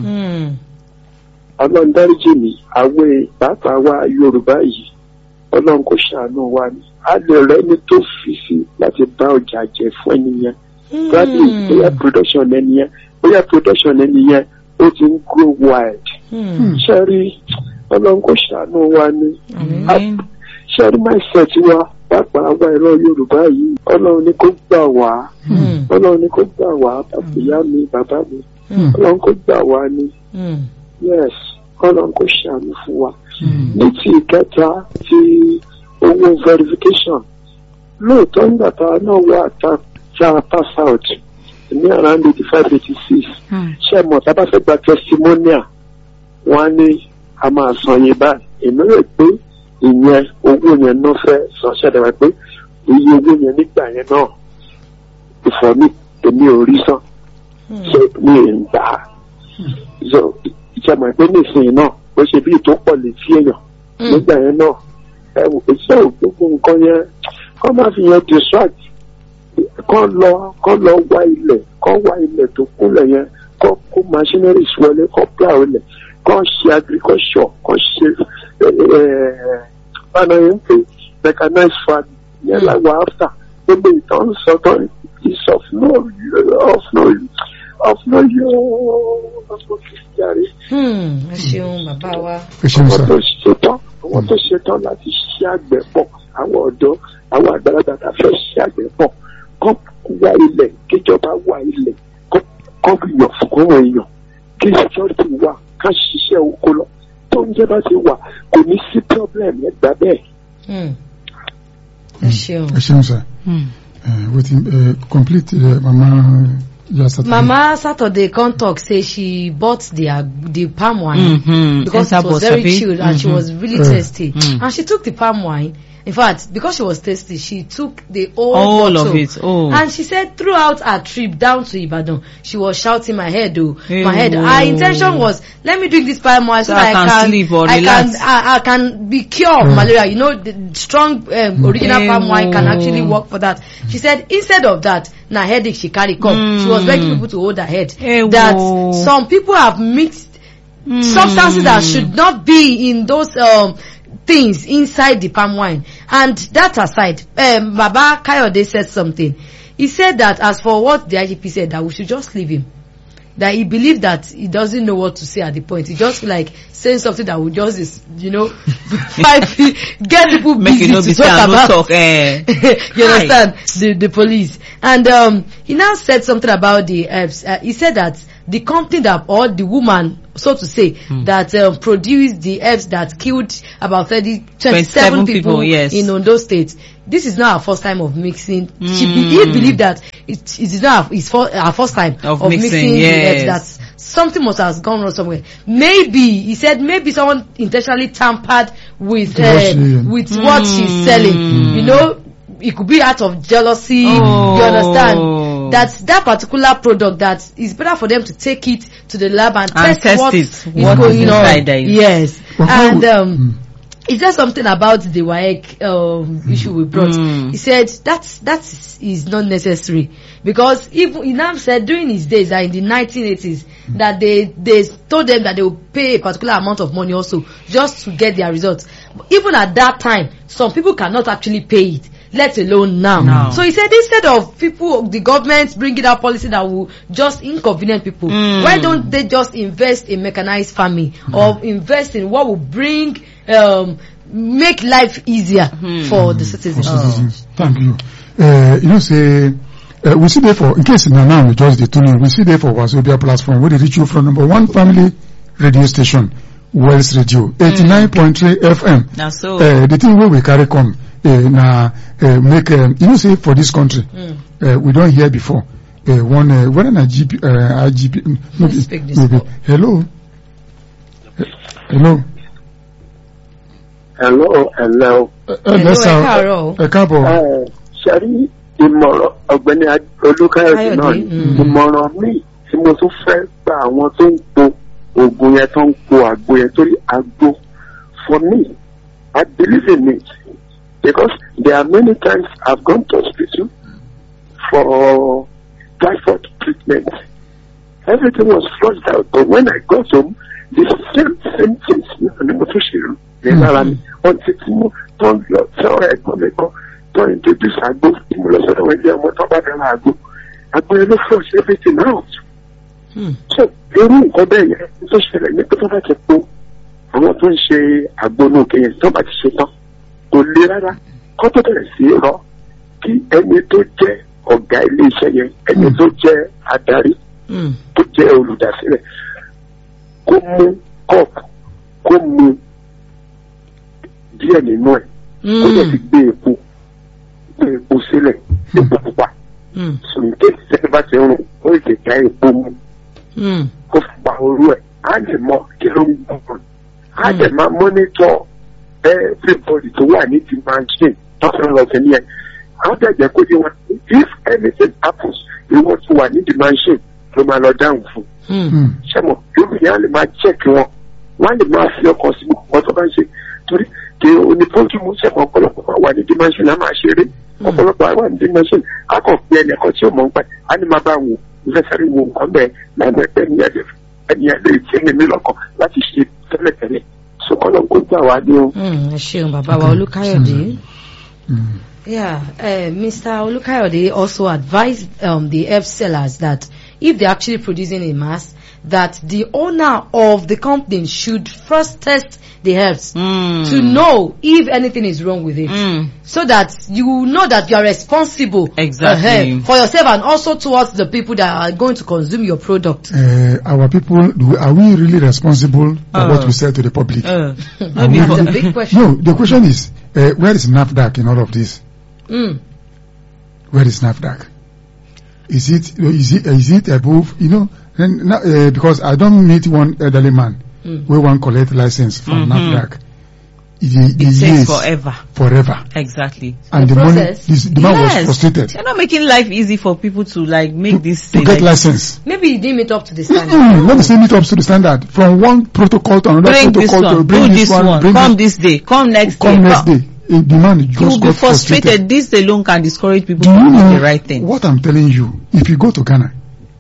Ọlọ́run dáríjì mi àwẹ̀ pàápàá wa Yorùbá yìí Ọlọ́run kò ṣàánú wa ni a lè rẹ́ ní tó fi sí láti bá ọjà jẹ fún ẹni yẹn. Gradly bóyá production ẹni yẹn bóyá production ẹni yẹn ó ti ń grow wide. Ṣé rí Ọlọ́run kò ṣàánú wa ni ṣé rí mindset wa pàápàá wa ẹ̀rọ Yorùbá yìí Ọlọ́run ní kó gbà wá Ọlọ́run ní kó gbà wá ìyá mi bàbá mi Ọlọ́run kó gbà wá ni yes Ọlọ́run kó ṣàánú fún wa. Ní ti ìkẹta ti owó verification lóòótọ́ nígbà tá a náà wá tá a pass out ní around eighty five eighty six ṣé mọ̀ tá a bá fẹ́ gba testimonial wọ́n á ní a máa san yín báyìí èmi rò pé ìyẹn owó yẹn náà fẹ́ san ṣẹ́dá wá pé iye owó yẹn nígbà yẹn náà ìfọ̀ mi èmi ò rí san ṣé mi ò ń gbà á ìjọba ìpín nísìnyí náà ó ṣe bí ìtò pọ̀ létí èèyàn nígbà yẹn náà ẹ wò pé ṣé gbogbo nǹkan yẹn kọ́ máa fi yẹn distract kọ́ lọ kọ́ lọ wá ilẹ̀ kọ́ wá ilẹ̀ tó kúnlẹ̀ yẹn kọ́ kó machinery wọlé kọ́ plow ilẹ̀ kọ́ ṣe agriculture kọ́ ṣe báná yẹn pé mechanized farming yẹn láwọn after gbogbo ìtàn sọ̀tọ̀ is of no of no of no yóò ẹ ṣeun bàbá wa. àwọn tó ṣetán àwọn tó ṣetán láti ṣe àgbẹ̀ pọ̀ àwọn ọ̀dọ́ àwọn àgbàlagbà tá a fẹ́ ṣe àgbẹ̀ pọ̀ kọ́ wá ilẹ̀ kíjọba wá ilẹ̀ kọ́ gbìyàn fún kọ́wọ́ èèyàn kí security wà ká ṣiṣẹ́ oko lọ tó ń jẹ́ bá ti wà kò ní sí problem ẹ gbà bẹ́ẹ̀. ẹ ṣeun. ẹ ṣeun sir. wetin complete mama. Yes, Mama Saturday come talk say she bought the uh, the palm wine mm-hmm. because it was very chilled and mm-hmm. she was really uh, tasty mm. and she took the palm wine. In fact, because she was tasty, she took the whole all bottle. of it. Oh. And she said throughout her trip down to Ibadan, she was shouting my head, oh, hey, my head. Oh. Her intention was, let me drink this palm wine so, so that I can, can sleep or I relax. can, I, I can be cured of malaria. You know, the strong um, original hey, palm wine can actually work for that. She said instead of that, na headache she carry come. Mm. She was begging people to hold her head. Hey, that whoa. some people have mixed mm. substances that should not be in those um things inside the palm wine. And that aside, um, Baba Kayode said something. He said that as for what the I G P said, that we should just leave him. that he believed that he doesn't know what to say at the point. He just feel like saying something that would just is, you know, get people Make busy you know to be talk say, about. talk, eh. You understand? The the police. And um, he now said something about the herbs. Uh, he said that the company that, or the woman, so to say, mm. that um, produced the herbs that killed about thirty, twenty-seven people, people yes. in Ondo State. This is not our first time of mixing. Mm. She be, he believed that it, it is not our, it's for, our first time of, of mixing, mixing yes. the herbs. That something must have gone wrong somewhere. Maybe he said maybe someone intentionally tampered with uh, with mm. what she's selling. Mm. You know, it could be out of jealousy. Oh. You understand? That that particular product, that is better for them to take it to the lab and, and test, test what it. is what going is on. There. Yes. Well, and um, mm. is there something about the W A E C um, mm. issue we brought? Mm. He said that's that is, is not necessary, because even Inam said during his days that in the nineteen eighties mm. that they they told them that they would pay a particular amount of money also just to get their results. Even at that time, some people cannot actually pay it, let alone now. No. So he said instead of people, the government bringing out policy that will just inconvenience people, mm. why don't they just invest in mechanized farming mm. or invest in what will bring, um, make life easier mm. for the citizens? For citizens. Oh. Thank you. Uh, you know, say, uh, we see there for, in case now, now we just the tuning, we see there for Wazobia platform, where they reach you from number one family radio station, Wells Radio, eighty-nine point three F M. Now so. Uh, the thing where we carry come, uh, now, uh, make, um, you know, say for this country, mm. uh, we don't hear before, uh, one, uh, when a G P, uh, I G P, maybe, maybe, hello? Uh, hello? Hello, hello. Uh, uh, let's have, uh, a couple. Uh, Shari, ìmọ̀ràn ọ̀gbẹ́ni Olúkáyọ̀dé náà ìmọ̀ràn míì tí mo tún fẹ́ gba àwọn tó ń po oògùn yẹn tó ń po àgbo yẹn torí àgbo, for me, I believe in it because there are many times I've gone to hospital for typhoid treatment. Everything was flushed out, but when I got home, the same same things ní mo tún ṣe rò ní lára mi wọ́n ti tí mo tó ń lọ sọ́rọ̀ ẹ̀gbọ́n mi kan tó ń introduce àgbo tí mo lọ sọ́dọ̀ wọ́n jẹ́ ọmọ tó bá dára àgbo àgbo yẹn ló flush everything out. Hmm. So irú nǹkan bẹ́ẹ̀ yẹn tó ṣẹlẹ̀ ní pé tó bá ti po àwọn tó ń ṣe àgbo náà kéèyàn tó bá ti ṣe tán kò le rárá kó tó bẹ̀rẹ̀ sí rọ kí ẹni tó jẹ́ ọ̀gá ilé iṣẹ́ yẹn ẹni tó jẹ́ adarí tó jẹ́ olùdásílẹ̀ kó mú kọ́ọ̀pù kó mú díẹ̀ nínú ẹ̀ kó lè fi gbé epo gbé epo sílẹ̀ epo pupa sùn kéèkì sẹ́ni bá ti rún ó lè já epo mú kó fi pa orú ẹ̀ á lè mọ kí ló ń gbọ́n á lè máa mọ́nítọ̀ everybody tó wà ní ti machine tó fẹ́ lọ sí ní ẹ̀ á dẹ̀jẹ̀ kó di wọn if anything happens ìwọ́n tó wà ní ti machine ló máa lọ dáhùn fún ṣẹ́mọ̀ yóò yẹn á lè máa check wọn wọ́n á lè máa fi ọkọ̀ sí gbogbo tó bá ń ṣe torí kí onífọ́júmù ṣẹ̀mọ̀ ọ̀pọ̀lọpọ̀ máa wà ní di machine á máa ṣeré ọ̀pọ̀lọpọ̀ wà ní di machine á kàn pé ẹnì kan tí ó mọ̀ ń pa á ní máa bá wò ìfẹsẹ̀rí wo nǹkan bẹ́ẹ̀ lábẹ́ ẹni ẹni ẹ̀ lè tí ẹni mi lọ́kàn láti ṣe tẹ́lẹ̀tẹ́lẹ̀ sọkọ́lọ́ kó gbà wá ní o. ẹ ṣeun bàbá wa Olúkáyọ̀dé. Yeah, uh, Mister Olúkáyọ̀dé also advised um, the herb sellers that if they're actually producing in mass, that the owner of the company should first test the herbs mm. to know if anything is wrong with it, mm. so that you know that you are responsible exactly uh, for yourself and also towards the people that are going to consume your product. Uh, our people, are we really responsible for uh, what we sell to the public? Uh, that's a big question. No, the question is, uh, where is NAFDAC in all of this? Mm. Where is NAFDAC? Is it is it is it above? You know, and, uh, because I don't meet one elderly man mm. where one collect license from mm-hmm. NAFDAC. The, the it takes years, forever. Forever. Exactly. And the, the money, this, the man yes. was frustrated. They're not making life easy for people to like make to, this to get like, license. Maybe he didn't meet up to the standard. Mm-hmm. Let me say meet up to the standard. From one protocol to another bring protocol this one, to bring do this, this one, one, bring come this, this day, come next come day. Come next day. The man just you will be got frustrated. frustrated. This alone can discourage people Do from you doing know the right thing. What I'm telling you, if you go to Ghana,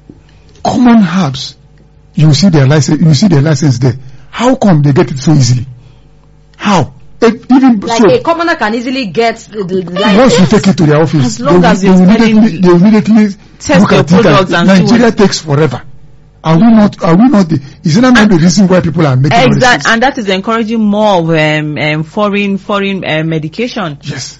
common herbs, you see their license, you see their license there. How come they get it so easily? How? It, even like so, a commoner can easily get the, the license. Once you take it to their office, as long they, as they, it's immediately, they immediately test look your at it. products and Nigeria takes forever. Are we not? Are we not? The, is that not the reason why people are making exactly? And that is encouraging more of um, um, foreign foreign uh, medication. Yes.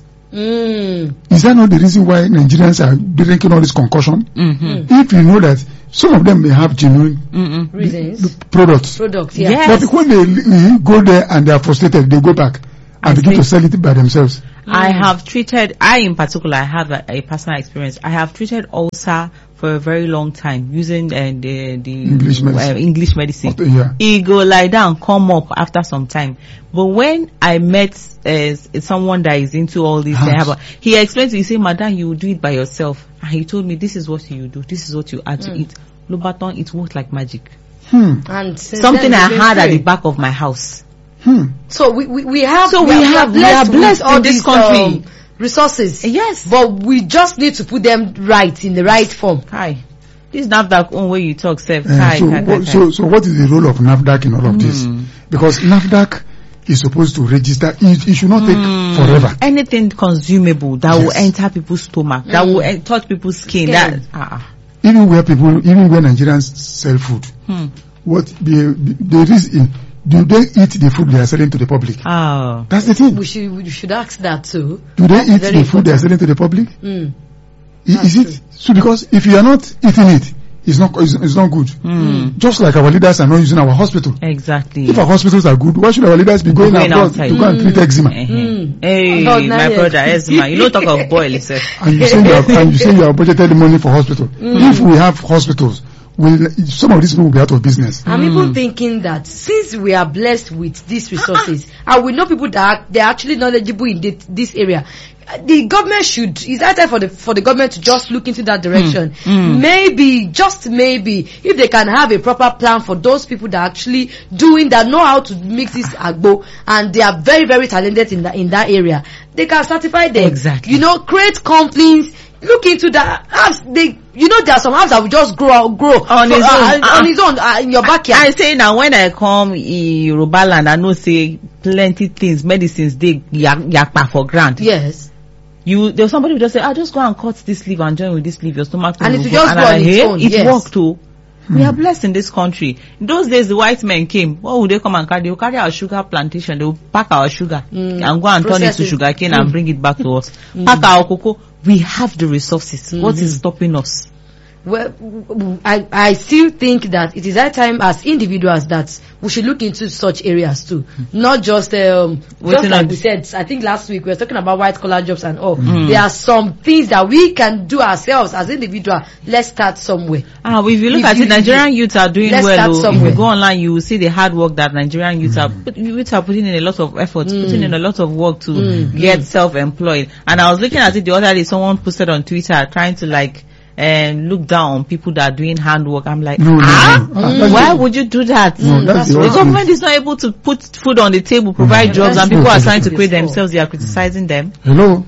Mm. Is that not the reason why Nigerians are drinking all this concussion? Mm-hmm. If you know that some of them may have genuine mm-hmm. reasons, products, products, yeah. Yes. But when they go there and they are frustrated, they go back and I begin to sell it by themselves. I have treated, I in particular, I have a, a personal experience. I have treated ulcer for a very long time using uh, the, the English medicine. Uh, English medicine. Okay, yeah. It go lie down, come up after some time. But when I met uh, someone that is into all this, uh, he explained to me, he said, Madam, you do it by yourself. And he told me, this is what you do, this is what you add mm. to it. Lobaton, it worked like magic. Hmm. And something I had at the back of my house. Hmm. So we, we, we have so we, we have we are blessed, we are blessed all in this these country um, resources. Yes, but we just need to put them right in the right form. Hi, this NAFDAC own way you talk, self. Uh, Kai, so, kai, kai, so, so, what is the role of NAFDAC in all of mm. this? Because NAFDAC is supposed to register. It, it should not take mm. forever. Anything consumable that yes. will enter people's stomach, mm. that will uh, touch people's skin. skin. That uh-uh. even where people, even where Nigerians sell food, hmm. what the, the, there is in. Do they eat the food they are selling to the public? Oh. That's the thing. We should, we should ask that too. Do they That's eat the important. food they are selling to the public? Mm. Is, is it? So because if you are not eating it, it's not, it's, it's not good. Mm. Just like our leaders are not using our hospital. Exactly. If our hospitals are good, why should our leaders be going, going abroad outside. to go and treat eczema? Mm. Hey, oh, my yes. brother, eczema. You don't talk of boil, sir. And you say you have, and you say you have budgeted money for hospital. Mm. If we have hospitals, will some of these people will be out of business. I'm mm. even thinking that since we are blessed with these resources, and we know people that are, they're actually knowledgeable in this, this area, the government should, it's that time for the for the government to just look into that direction. Mm. Mm. Maybe, just maybe, if they can have a proper plan for those people that are actually doing that, know how to mix this agbo, and they are very, very talented in that in that area, they can certify them. Exactly. You know, create companies. Look into that. Apps, they, you know, there are some apps that will just grow out, grow on so, its uh, own, uh, on its own uh, in your backyard. I say now when I come in Yoruba land, I know say plenty things, medicines they yakpa for grant. Yes. You there's somebody who just say, I ah, just go and cut this leaf and join with this leaf, your stomach. And it will go. just and go on like, its hey, own. It yes. worked too. Hmm. We are blessed in this country. In those days, the white men came. What would they come and carry? They will carry our sugar plantation. They will pack our sugar mm. and go and Process turn it to sugar cane mm. and bring it back to us. Mm. Pack our cocoa. We have the resources. Mm-hmm. What is stopping us? Well, I, I still think that it is that time as individuals that we should look into such areas too. Mm-hmm. Not just, um, just like we said, I think last week we were talking about white collar jobs and all. Mm-hmm. There are some things that we can do ourselves as individuals. Let's start somewhere. Ah, well, if you look if at you, it, Nigerian youths are doing let's well. Start if you go online, you will see the hard work that Nigerian youths mm-hmm. are, youths are putting in a lot of effort, mm-hmm. putting in a lot of work to mm-hmm. get self-employed. And I was looking at it the other day, someone posted on Twitter trying to like, and look down on people that are doing handwork. I'm like, no, ah, no, no. Mm, why would you do that? No, that's the the government is not able to put food on the table, provide mm. jobs, and people are trying to create themselves. They are criticizing them. Hello.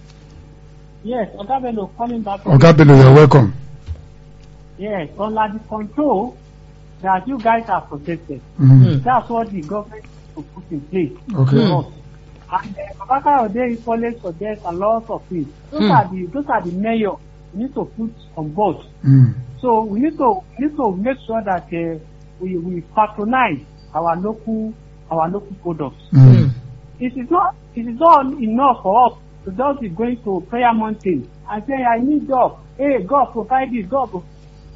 Yes, Ogabelo calling back. Ogabelo, you're welcome. Yes, under the control that you guys are protected. Mm. That's what the government will put in place. Okay. Mm. And Babaka Ode always suggests a lot of things. Those mm. are the those are the mayor we need to put on board. Mm. So we need to we need to make sure that uh, we we patronize our local our local products. Mm. It is not it is not enough for us to just be going to prayer mountain and say I need job. Hey, God provide this. God provide.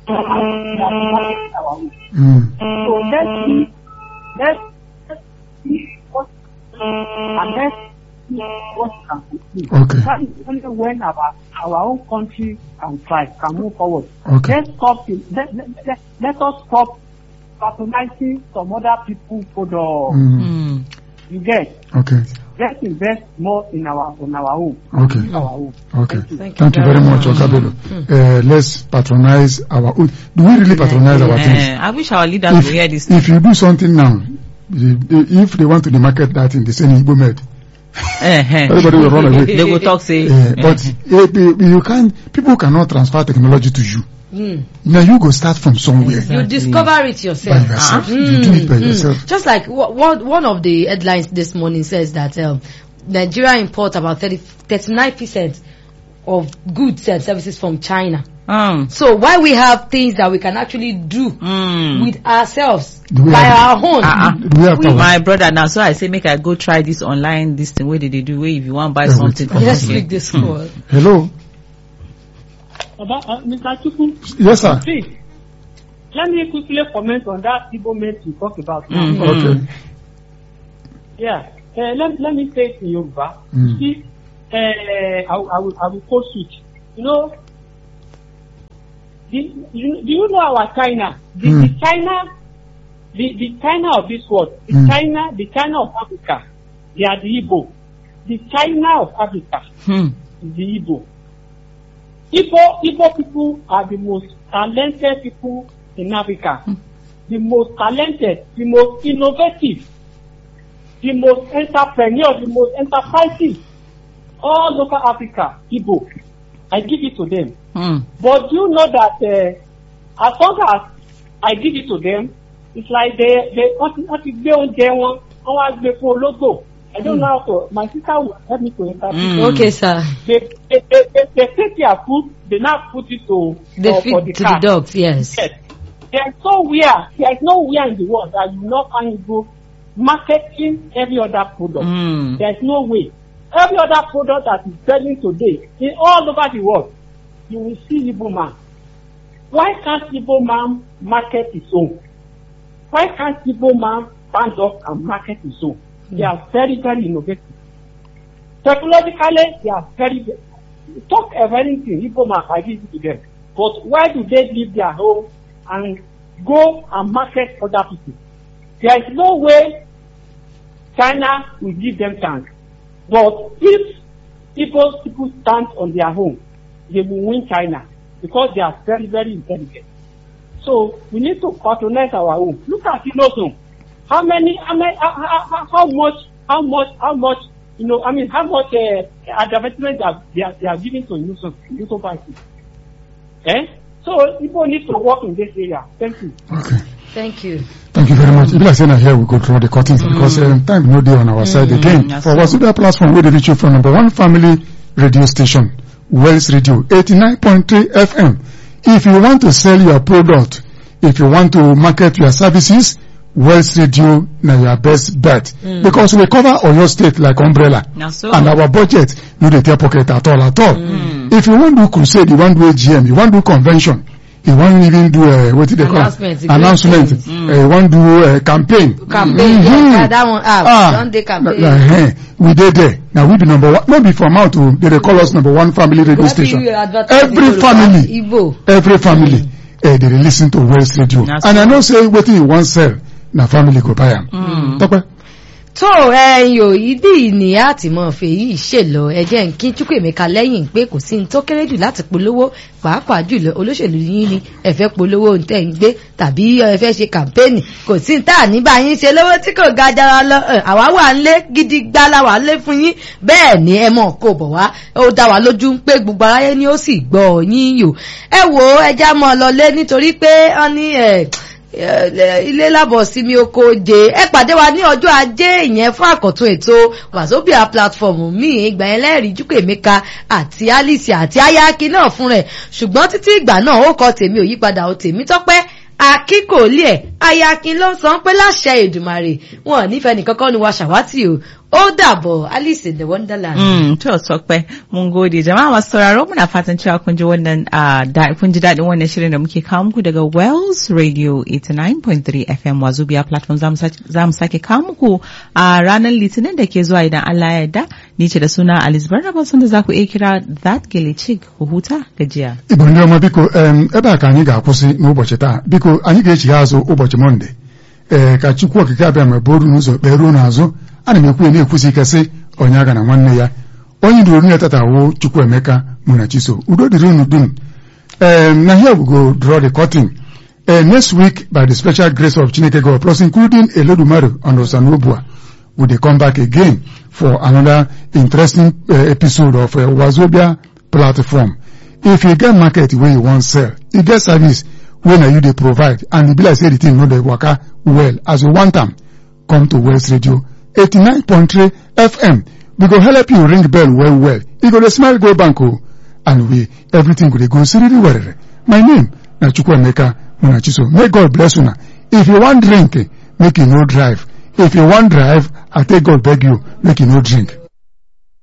Mm. So let's see let's, let's see what and let's see what can be. Okay. That is only when our our own country can thrive, can move forward. Okay. Let's stop it. Let, let, let, let us stop patronizing some other people for the mm. you get. Okay. Let's invest more in our on our own. Okay. In our own. Okay. Thank you, Thank Thank you very much, Ogabelo. Mm. Uh, let's patronize our own. Do we really patronize yeah, our yeah. things? I wish our leaders if, would hear this. If you do something now, if they want to demarcate that in the same Igbo med, everybody will run away. They will talk say. Uh, but uh, you can't. People cannot transfer technology to you. Mm. Now you go start from somewhere. Exactly. You discover it yourself. By yourself. Uh-huh. You do it by mm. yourself. Just like what, what one of the headlines this morning says that um, Nigeria imports about thirty, thirty-nine percent of goods and services from China. Mm. So why we have things that we can actually do Mm. with ourselves Do we by have- our own? Uh-uh. Do we have With power? my brother now, so I say make I go try this online, this thing. Where did they do? Where if you want to buy Yeah, something wait. from Let's here. pick this call. Hello. About, uh, Mister Chukwu, Yes, sir. please, let me quickly comment on that Igbo mate you talked about. now. Mm. Okay. Yeah. Uh, let, let me say it in Yoruba. Mm. See, uh, I, will- I will, I will code switch. You know, the, you, do you know our China? The, Mm. the China, the, the China of this world, the Mm. China, the China of Africa, they are the Igbo. The China of Africa Hmm. is the Igbo. Igbo, Igbo people are the most talented people in Africa. The most talented, the most innovative, the most entrepreneur, the most enterprising. All over Africa, Igbo. I give it to them. Hmm. But you know that uh, as long as I give it to them, it's like they they what what is they on their one on they for logo. I don't know how to. My sister will help me to interpret. Mm. Okay, sir. They, they, they, they, they take their food, they now put it to They for, feed for the to cat. the dogs, yes. Yes. There's nowhere, there's nowhere in the world that you not find go marketing every other product. Mm. There's no way. Every other product that is selling today, in all over the world, you will see Igbo man. Why can't Igbo man market his own? Why can't Igbo man stand up and market his own? They are very, very innovative. Technologically, they are very, very talk of anything, Igbo man, I give it to them. But why do they leave their home and go and market other people? There is no way China will give them chance. But if people, people stand on their own, they will win China because they are very, very intelligent. So we need to patronize our own. Look at Innoson. How many, how many, how, how, how much, how much, how much, you know, I mean, how much uh, advertisement that they are, they are giving to Innoson, Innoson prices? Eh? So people need to work in this area. Thank you. Okay. Thank you. Thank you very much. If I say now here, we go draw the curtains Mm. because um, time no day on our side again. Yes, For sir. Wasuda platform, we reach you from number one family radio station, Wells Radio, eighty-nine point three F M. If you want to sell your product, if you want to market your services, Wells Radio na your best bet. Mm. Because we cover Oyo State like umbrella. Now so. And our budget, no dey tear pocket at all at all. Mm. If you want to do crusade, you want to do A G M, you want to do convention, you want even do uh, what do they call it? Announcement, announcement, mm. uh, you want to do uh, campaign. Campaign, Mhm. yeah, that one, ah, Ah, don't they campaign? uh, uh, we did there. Now we be number one. Not be from out to they dey call us number one family radio What station. do you advertise in Every Yoruba? family, Igbo. every family, uh, they dey listen to West Radio. That's And I right. know say wetin you want sell, na family go buy am. Mm. Tope. tó ẹ̀yin ò ìdí ni a ti mọ̀ fẹ́ yìí ṣèlọ ẹ̀jẹ̀ ń kí Chukwuemeka lẹ́yìn pé kò sí ní tó kéré jù láti polówó pàápàá jùlọ olóṣèlú yín ni ẹ fẹ́ polówó ń tẹ̀ ń gbé tàbí ẹ fẹ́ ṣe kàmpéènì kò sí ní tá níbà yín ṣe lówó tí kò ga jara lọ ẹ, àwa wà ń lé gidi gbala wà ń lé fún yín bẹ́ẹ̀ ni ẹ mọ̀ kó bọ̀ wá ó dá wa lójú pé gbogbo aráyé ni ó sì gbọ́ yín yò ẹ wò ẹja mọ́ ọ lọ lé nítorí pé wọ́n ní ẹ̀ ilé lábọ̀ sí mi oko jẹ ẹ pàdé wa ní ọjọ́ ajé ìyẹn fún àkọ́tún ètò Wazobia platform mi ìgbà yẹn lẹ́rìí Chukwuemeka àti Alice àti Ayaki náà fún rẹ̀ ṣùgbọ́n títí ìgbà náà ó kọ tèmi ò yípadà ó tèmi tọ́pẹ́ akíkòólì ẹ̀ Ayaki ló ń sọ pé láṣẹ Èdùmàrè wọn nífẹ̀ẹ́ nìkankan ni wa ṣàwátì o ó dàbọ̀ Alice in the Wonderland. Mm, to Sokpe, mun gode jama'a masu sauraro muna fatan cewa kun ji wannan da kun ji dadin wannan shirin da muke kawo muku daga Wells Radio eighty-nine point three F M Wazobia platform zamu sake kawo muku a ranar Litinin da ke zuwa idan Allah ya yarda ni ce da suna Alice Barnabas wanda za ku iya kira That Gelichik ku huta gajiya. Igbo ndị ọma biko um, ebe a ka anyị ga-akwụsị n'ụbọchị taa biko anyị ga-echi azụ ụbọchị Mọnde ee ka Chukwu okike abịa ma bụrụ n'ụzọ kpee ruo n'azụ ana m ekwu ya na-ekwusi ike sị onye aga na nwanne ya onye nduru onye tata wo Chukwuemeka Munachiso udo dịrị unu dum um, na here we go draw the curtain uh, next week by the special grace of Chineke God plus including Elodumare and Osanobua we dey come back again for another interesting uh, episode of uh, Wazobia platform. If you get market where you want sell, you get service when you dey provide and e be like say the thing no dey waka well as you want am, come to West Radio eighty-nine point three F M. We go help you ring bell well well. You go dey smile go bank o. and we everything go dey go siriri werere. My name na Chukwuemeka Munachiso. May God bless una. If you want drink, make you no drive. If you want drive, I take God beg you, make you no drink.